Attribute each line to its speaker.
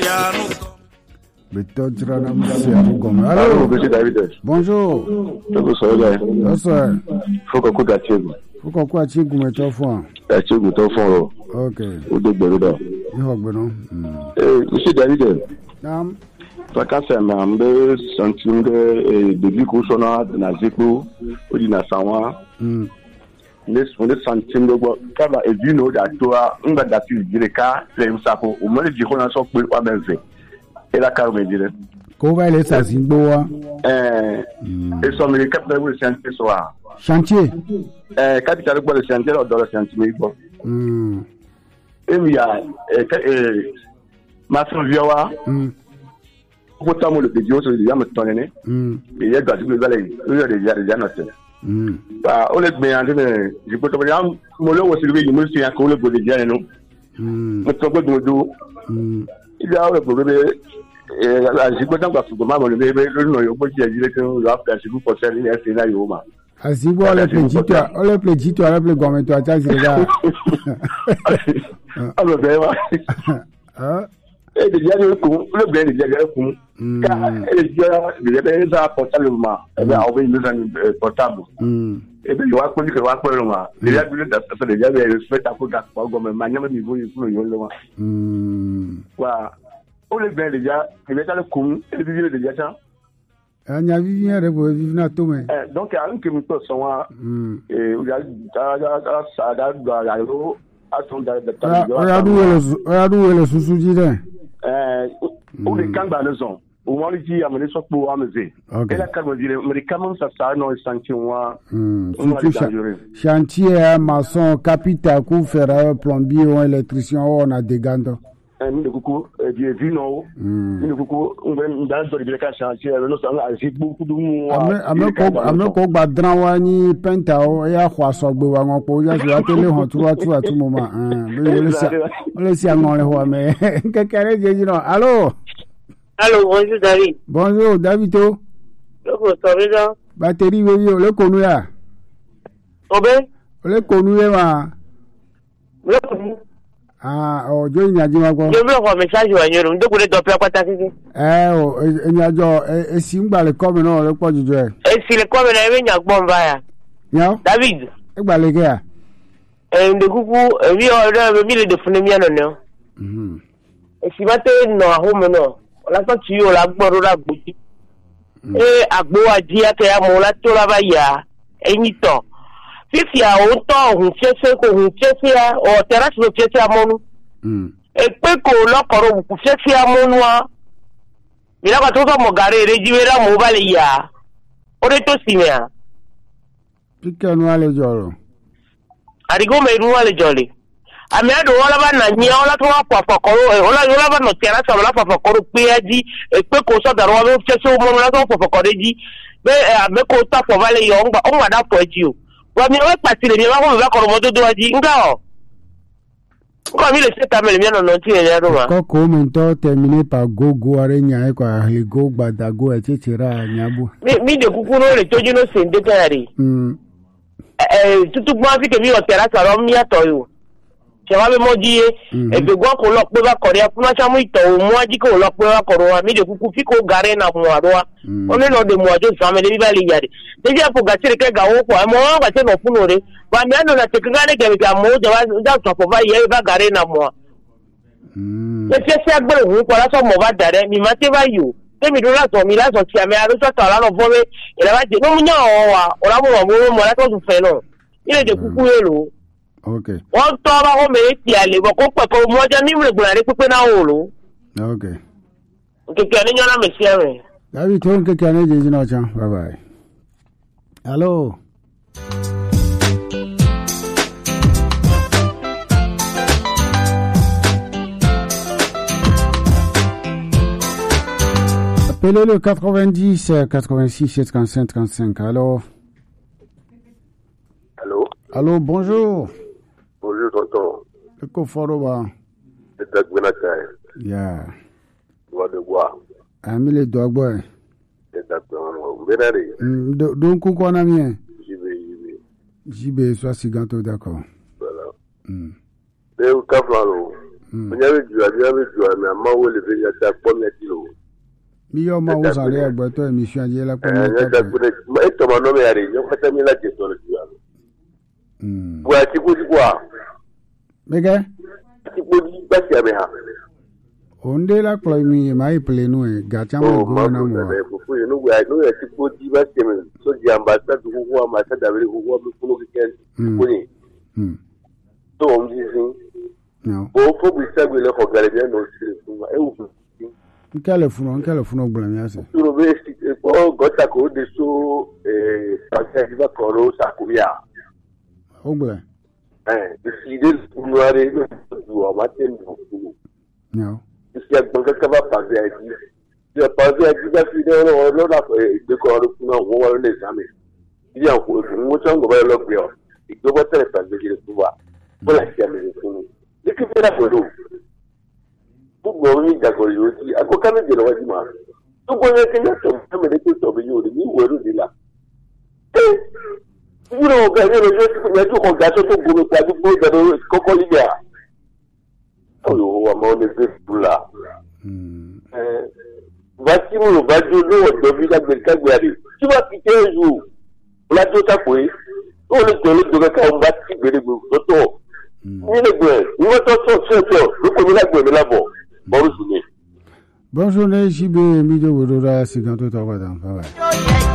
Speaker 1: Allô, monsieur David.
Speaker 2: Bonjour.
Speaker 1: Bonsoir. Faut qu'on coupe à Thiago.
Speaker 2: Faut qu'on coupe à Thiago, mais t'as faim.
Speaker 1: À Thiago, t'as faim.
Speaker 2: Ok.
Speaker 1: Ou de Beruda. Monsieur David.
Speaker 2: Nam.
Speaker 1: Vacances, mais sentiment de début couchona de Nazipo, ou du Nassawa. Les centimes de bois, car la vino d'Atoa, on va d'appuyer le cas, les Moussako, au moins les Girona sont pour le Menvé. Et la carme dire.
Speaker 2: Comment est ça, Zimboa?
Speaker 1: Et son médicament de le chantier soir.
Speaker 2: Chantier?
Speaker 1: Capital de le chantier, dans le chantier. Et il y a ma fille Vioa. Pourtant, le pédio, c'est déjà me tonner. Et il y a des allées, il y a déjà noté. On est bien, je peux te dire, mon lot aussi, je me suis encore le bolivien, non? Je peux te dire, il y a le problème. Je peux t'en passer comme le bébé, le nom, il y a dit que nous avons fait pour concerner un scénario.
Speaker 2: Si vous avez le plaisir, tu as le gomme, tu as dit,
Speaker 1: alors, et déjà le bien déjà le coup car il est déjà portablement et bien on veut nous portable et puis je vois que va pour le moment déjà ça déjà le fait à quoi comme manière niveau il faut le voilà on le bien déjà il est dans le coup et puis déjà ça
Speaker 2: il y a vivien vivre na tout mais
Speaker 1: donc il y a un qui me peut son et il y a ça da à son da
Speaker 2: regarde le sous-dit
Speaker 1: ou les camps dans zone au moins dit à mener soit pour amuser et la carte dire mais comment ça non
Speaker 2: chantier maçon capital coup ferrailleur plombier ou électricien on a des gants
Speaker 1: ni coucou du vino ni coucou on va dans le chantier le sang a c'est beaucoup de
Speaker 2: ameko badran wa ni penta o ya khwaso gbe wa ngon po ya so atele hon tu à tout moment le si amon le ho mais kekere je no allô
Speaker 3: bonjour David.
Speaker 2: Bonjour Davito.
Speaker 3: Le
Speaker 2: batterie oui le konu ya
Speaker 3: obe
Speaker 2: le konu wa ojo inyaji wa go.
Speaker 3: Je veux un message wa nyoro ndo ko le do pe kwata keke.
Speaker 2: Inyajo esi ngba le come no le po juju e.
Speaker 3: Esi le come na e nya gbon ba ya.
Speaker 2: Yo.
Speaker 3: David.
Speaker 2: Egba le ke ya.
Speaker 3: Nde kuku wi o mi le de fune mi ano no. Esi mate no ahome no. La so ti o la gboro la gboji. Agbo aji ate amo la to la ba ya. Eyin to. Fifi a o to hun chese ko hun chese a o terrasse lo chese amonu e pe ko lo koro ku chese amonu a mira ka to mo gare rejiwera mo bale ya o de to simia
Speaker 2: pikanu ale joro
Speaker 3: arigo me ru ale jole ami ado wala ba na nya wala to wa fokoro wala ba no terrasse wala fokoro pe aji e pe ko so daro wa chese o mo la to fokoro ji be abe ko ta fo bale yo ngba da po eji o wa mi wa pati le mi wa ko ba ko mo dodo aji nga o ko mi le se ta me le mi no ti e ro wa
Speaker 2: ko commento terminé par gogo arenya e kwa le go gbadago e titira nyabu
Speaker 3: mi de kuku no le toju no se nde tare tutu gbo fi ke mi o tera saro mi ato yo se wa be moji e be gbo ko lo pe ba ko re fu ma samu ito o mu aji ko lo pe ba ko ro wa mi de kuku fi ko gare na mu aro wa o le no de mu ajo sa me de bi ba le yare deje po ga tire ke ga wo ko mo ga se no funu re ba mi ano na te ga ne ke ga mo da so po ba ye ba gare na mu le se se agbe hu ko la so mo ba dare mi ma te ba yo te mi do la so mi la so ti ame aro so ta la no fo me ila ba je no mu nya o wa o la mo la to su fe no ile de kuku elo
Speaker 2: okay
Speaker 3: wọ́n tọ́ ọba ọmọ èyí àlè bọ̀ kó pẹ̀kọ́ ọmọ ọjọ́ ní ìrìnàgbọ̀n àrí pípé náà wò ló.
Speaker 2: okay
Speaker 3: kékeré ní yọ́nà mèsì ẹ̀rìn.
Speaker 2: David tó ń kékeré ní jẹ́jú náà tán bye bye. Hello. Appelez le 90 86 75 35. Allô. Allô, bonjour.
Speaker 1: Bonjour, tonton.
Speaker 2: Le confort va.
Speaker 1: C'est Dagbenaka.
Speaker 2: Yeah.
Speaker 1: Doigt de bois.
Speaker 2: Ami les doigts bois.
Speaker 1: C'est Dagbenaka.
Speaker 2: Donc, quoi, on a mis?
Speaker 1: JB,
Speaker 2: soit si gâteau, d'accord.
Speaker 1: Voilà. C'est au Caflalo.
Speaker 4: Onyawe jua na mawo le venya ta pomya kilo.
Speaker 2: Mi yo ma wo sare agba to emission je la ko.
Speaker 4: E to ma no me ari, yo kata mi la je to le jua. Wa ti ko kwa.
Speaker 2: Mege?
Speaker 4: Ti ko di ba ti ame ha.
Speaker 2: Onde la klo mi mai plenu e gacha mo go na mo.
Speaker 4: Fu no wa no ya ti ko di ba ti ame so di ambassador ko ko ma ta da bele ko ko mi ko ke ko ni. To on di sin.
Speaker 2: No.
Speaker 4: O fo bi sagbe le ko gale bien no sire fun ma e wu.
Speaker 2: Nkele funo gbara mi ase.
Speaker 4: Turo be ko gota ko de so pase di ba ko ro sakuya.
Speaker 2: Ogbe.
Speaker 4: Si de nuare du o maten du.
Speaker 2: No.
Speaker 4: Si agbon ka ba pase aji. Si pase aji ba fi de o lo la de ko ro fun wo wo le exam. Ili an ko mo chan go ba lo gbe o. Igbo bo tele pase de tu wa. Bo la ti ame fun. De ki fe la ko do. Gbogbo orin ìjàgọ̀ yóò di àkókò méje lọ́wọ́ jí máa gbogbo yẹn kí n yàtọ̀ mẹ́mẹ́lẹ́ tó tọ̀ mí yóò rí ní ìwẹ̀rù nílà. Yíyí ló ga ẹni lójú ẹsẹ̀ yẹn tó kàn ga tó gbogbo pé àdúgbò ìjọba kọ́kọ́ lílẹ̀ à. Ọ̀yọ̀ wà máa ń lè gbé fúlà. Bá tí mo bá jó lówó ọ̀dọ́ bí lágbègbè àdè tí wọ́n ti tẹ́ ẹ̀yù lájọ́ sàpò yìí ó lè gbọ́ lóògbé káwọn bá ti gbèrè gbòòtọ́ nílẹ̀gbẹ̀ ìwọ́n tó ṣẹ̀ṣẹ̀ lóko mi lágbègbè lábọ̀. Bonjour,
Speaker 2: Chibe, mi de wodora sigan to talk about. Bye bye.